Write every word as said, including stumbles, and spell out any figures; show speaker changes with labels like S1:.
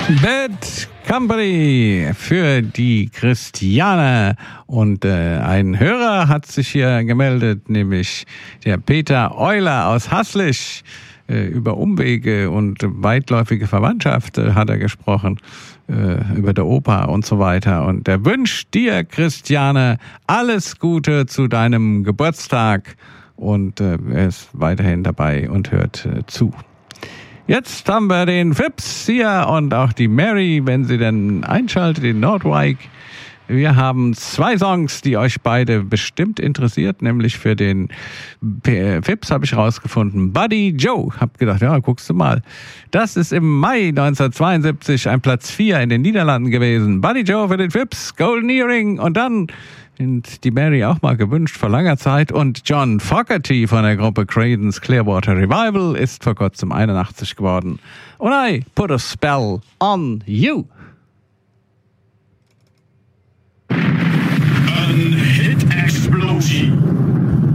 S1: Bad Company für die Christiane. Und äh, ein Hörer hat sich hier gemeldet, nämlich der Peter Euler aus Haslich. Äh, über Umwege und weitläufige Verwandtschaft äh, hat er gesprochen, äh, über der Oper und so weiter. Und er wünscht dir, Christiane, alles Gute zu deinem Geburtstag. Und äh, er ist weiterhin dabei und hört äh, zu. Jetzt haben wir den Fips hier und auch die Mary, wenn sie denn einschaltet, den Nordwijk. Wir haben zwei Songs, die euch beide bestimmt interessiert, nämlich für den Fips habe ich rausgefunden, Buddy Joe. Hab gedacht, ja, guckst du mal. Das ist im Mai neunzehnhundertzweiundsiebzig ein Platz vier in den Niederlanden gewesen. Buddy Joe für den Fips, Golden Earring und dann sind die Mary auch mal gewünscht vor langer Zeit. Und John Fogerty von der Gruppe Creedence Clearwater Revival ist vor kurzem einundachtzig geworden. Und I put a spell on you.